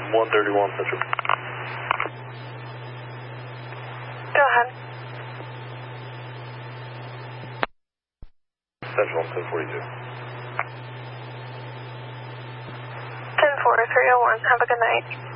131 Central. Go ahead. Central 1042. 10301. Have a good night.